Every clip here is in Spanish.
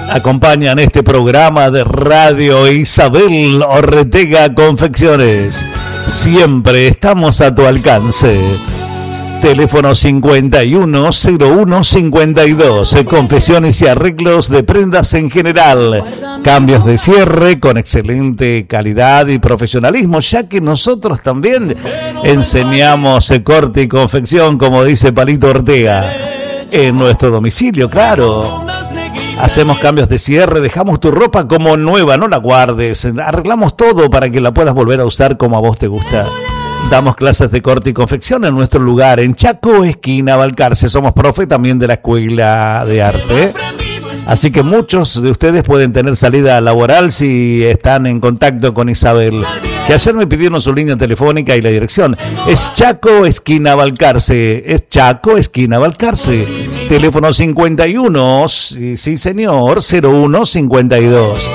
Acompañan este programa de radio Isabel Ortega Confecciones. Siempre estamos a tu alcance. Teléfono 510152. Confecciones y arreglos de prendas en general. Cambios de cierre con excelente calidad y profesionalismo, ya que nosotros también enseñamos corte y confección, como dice Palito Ortega, en nuestro domicilio, claro. Hacemos cambios de cierre, dejamos tu ropa como nueva, no la guardes. Arreglamos todo para que la puedas volver a usar como a vos te gusta. Damos clases de corte y confección en nuestro lugar, en Chaco, esquina Balcarce. Somos profe también de la Escuela de Arte. Así que muchos de ustedes pueden tener salida laboral si están en contacto con Isabel, que ayer me pidieron su línea telefónica y la dirección. Es Chaco, esquina Balcarce. Es Chaco, esquina Balcarce. Teléfono 51, sí señor, 0152.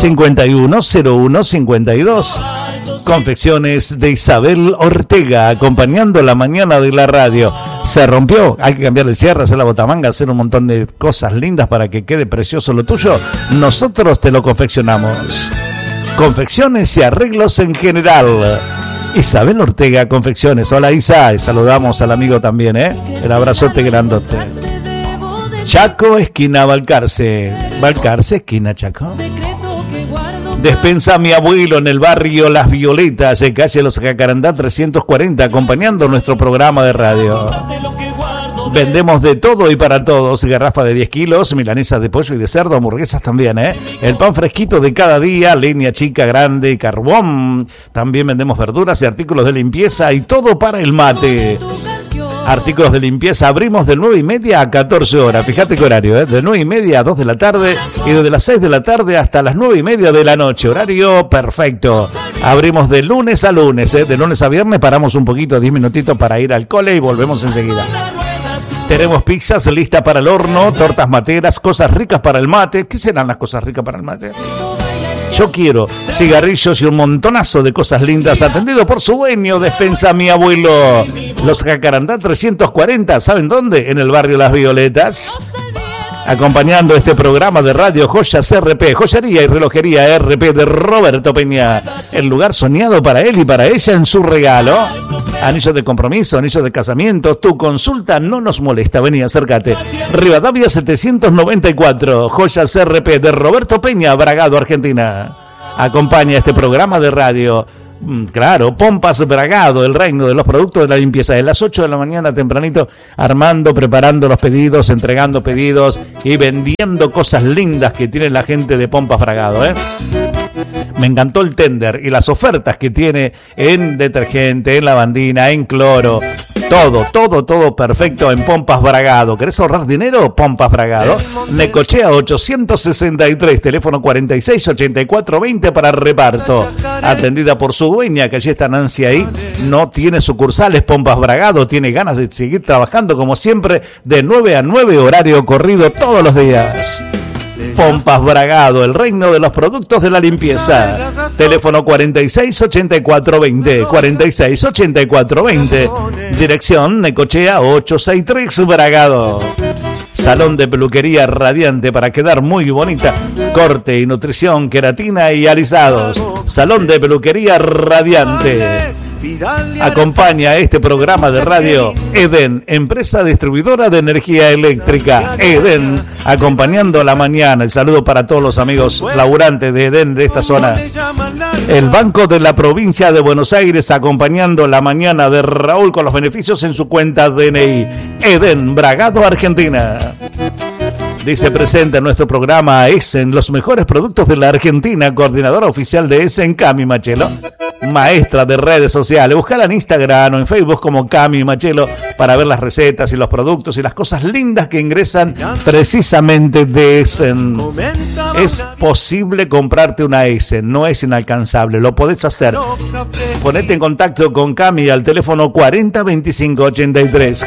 510152. Confecciones de Isabel Ortega, acompañando la mañana de la radio. Se rompió, hay que cambiar el cierre, hacer la botamanga, hacer un montón de cosas lindas para que quede precioso lo tuyo. Nosotros te lo confeccionamos. Confecciones y arreglos en general. Isabel Ortega Confecciones. Hola Isa, saludamos al amigo también, el abrazote grandote. Chaco, esquina Balcarce. Balcarce, esquina Chaco. Despensa Mi Abuelo en el barrio Las Violetas, en calle Los Jacarandá 340, acompañando nuestro programa de radio. Vendemos de todo y para todos: garrafa de 10 kilos, milanesas de pollo y de cerdo, hamburguesas también, el pan fresquito de cada día, leña chica, grande y carbón. También vendemos verduras y artículos de limpieza y todo para el mate. Artículos de limpieza, abrimos de 9:30 a 14 horas. Fíjate qué horario, de 9:30 a 2 de la tarde y desde las 6 de la tarde hasta las 9:30 de la noche. Horario perfecto. Abrimos de lunes a lunes, de lunes a viernes paramos un poquito, 10 minutitos para ir al cole y volvemos enseguida. Tenemos pizzas listas para el horno, tortas materas, cosas ricas para el mate. ¿Qué serán las cosas ricas para el mate? Yo quiero cigarrillos y un montonazo de cosas lindas, atendido por su dueño, Despensa Mi Abuelo. Los Jacarandá 340, ¿saben dónde? En el barrio Las Violetas. Acompañando este programa de radio, Joyas RP, joyería y relojería RP de Roberto Peña. El lugar soñado para él y para ella en su regalo. Anillos de compromiso, anillos de casamiento. Tu consulta no nos molesta. Vení, acércate. Rivadavia 794. Joyas RP de Roberto Peña, Bragado, Argentina. Acompaña este programa de radio. Claro, Pompas Bragado, el reino de los productos de la limpieza. De las 8 de la mañana tempranito, armando, preparando los pedidos, entregando pedidos y vendiendo cosas lindas que tiene la gente de Pompas Bragado, Me encantó el tender y las ofertas que tiene en detergente, en lavandina, en cloro. Todo perfecto en Pompas Bragado. ¿Querés ahorrar dinero? Pompas Bragado. Necochea 863, teléfono 468420 para reparto. Atendida por su dueña, que allí está Nancy ahí. No tiene sucursales Pompas Bragado. Tiene ganas de seguir trabajando como siempre, de 9 a 9, horario corrido todos los días. Pompas Bragado, el reino de los productos de la limpieza. Teléfono 468420, 468420. Dirección Necochea 863 Bragado. Salón de peluquería radiante para quedar muy bonita. Corte y nutrición, queratina y alisados. Salón de peluquería radiante. Acompaña este programa de radio Eden, empresa distribuidora de energía eléctrica. Eden, acompañando la mañana. El saludo para todos los amigos laburantes de Eden de esta zona. El Banco de la Provincia de Buenos Aires, acompañando la mañana de Raúl con los beneficios en su cuenta DNI. Eden, Bragado, Argentina. Dice presente en nuestro programa Essen, los mejores productos de la Argentina. Coordinadora oficial de Essen, Cami Machelo. Maestra de redes sociales. Buscala en Instagram o en Facebook como Cami Machelo para ver las recetas y los productos y las cosas lindas que ingresan precisamente de Essen. Es posible comprarte una Essen, no es inalcanzable, lo podés hacer. Ponete en contacto con Cami al teléfono 402583,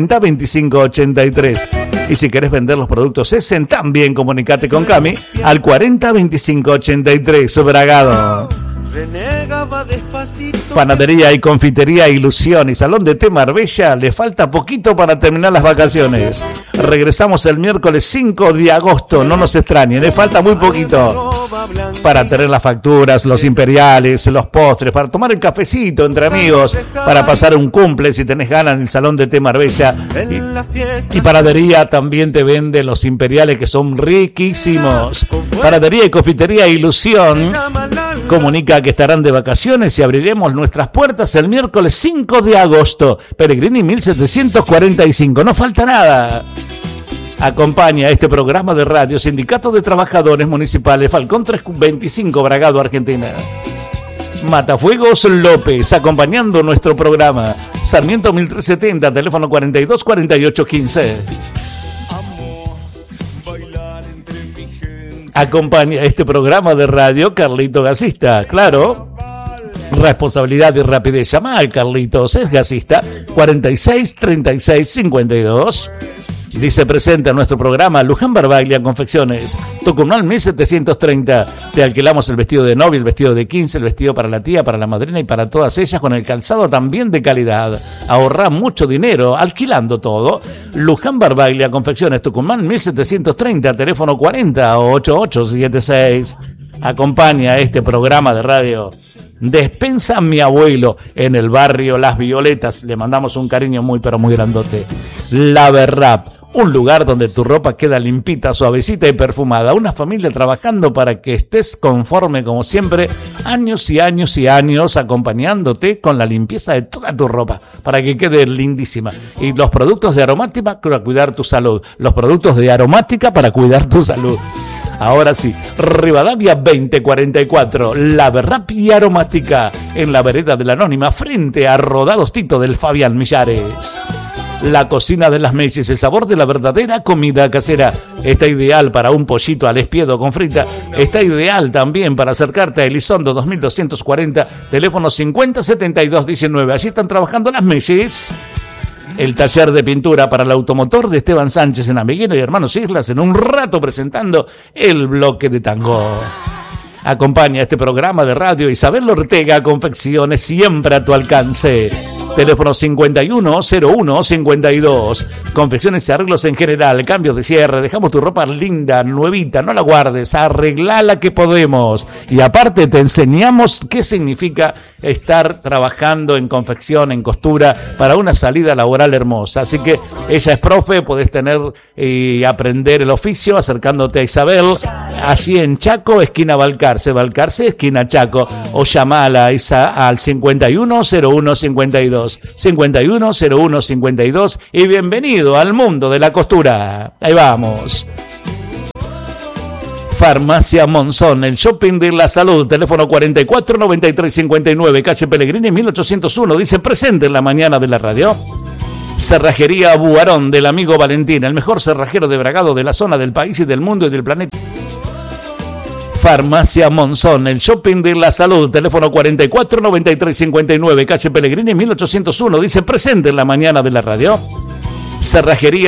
402583. Y si querés vender los productos Essen, también comunicate con Cami al 402583 Bragado. Panadería y confitería Ilusión y Salón de Té Marbella. Le falta poquito para terminar las vacaciones. Regresamos el miércoles 5 de agosto. No nos extrañen, le falta muy poquito para tener las facturas, los imperiales, los postres, para tomar el cafecito entre amigos, para pasar un cumple si tenés ganas en el Salón de Té Marbella. Y Panadería también te vende los imperiales que son riquísimos. Panadería y confitería Ilusión comunica que estarán de vacaciones y abriremos nuestras puertas el miércoles 5 de agosto. Pellegrini 1745, no falta nada. Acompaña este programa de radio Sindicato de Trabajadores Municipales Falcón 325, Bragado, Argentina. Matafuegos López, acompañando nuestro programa. Sarmiento 1370, teléfono 42 48 15. Acompaña este programa de radio Carlito Gasista, claro. Responsabilidad y rapidez. Llama al Carlitos, es gasista, 46 36 52. Dice presente a nuestro programa Luján Barbaglia Confecciones, Tucumán 1730. Te alquilamos el vestido de novia, el vestido de 15, el vestido para la tía, para la madrina y para todas ellas, con el calzado también de calidad. Ahorrá mucho dinero alquilando todo. Luján Barbaglia Confecciones, Tucumán 1730, teléfono 40 8876. Acompaña este programa de radio Despensa Mi Abuelo en el barrio Las Violetas. Le mandamos un cariño muy pero muy grandote. La Verrap, un lugar donde tu ropa queda limpita, suavecita y perfumada. Una familia trabajando para que estés conforme como siempre, años y años y años acompañándote con la limpieza de toda tu ropa para que quede lindísima. Y los productos de aromática para cuidar tu salud. Los productos de aromática para cuidar tu salud. Ahora sí, Rivadavia 2044, La Verrap y Aromática, en la vereda de la Anónima, frente a Rodados Tito del Fabián Millares. La cocina de las Messis, el sabor de la verdadera comida casera. Está ideal para un pollito al espiedo con frita. Está ideal también para acercarte a Elizondo 2240, teléfono 507219. Allí están trabajando las Messis. El taller de pintura para el automotor de Esteban Sánchez en Amiguino y Hermanos Islas, en un rato presentando el bloque de tango. Acompaña este programa de radio Isabel Ortega Confecciones, siempre a tu alcance. Teléfono 510152. Confecciones y arreglos en general, cambios de cierre. Dejamos tu ropa linda, nuevita, no la guardes, arreglala que podemos. Y aparte te enseñamos qué significa estar trabajando en confección, en costura, para una salida laboral hermosa. Así que ella es profe, podés tener y aprender el oficio acercándote a Isabel, allí en Chaco, esquina Balcarce, esquina Chaco, o llamala al 510152. 510152 y bienvenido al mundo de la costura. Ahí vamos. Farmacia Monzón, el shopping de la salud, teléfono 44 93 59, calle Pellegrini 1801, dice presente en la mañana de la radio. Cerrajería Buarón del amigo Valentín, el mejor cerrajero de Bragado de la zona del país y del mundo y del planeta. Farmacia Monzón, el shopping de la salud, teléfono 44 93 59, calle Pellegrini 1801, dice presente en la mañana de la radio. Cerrajería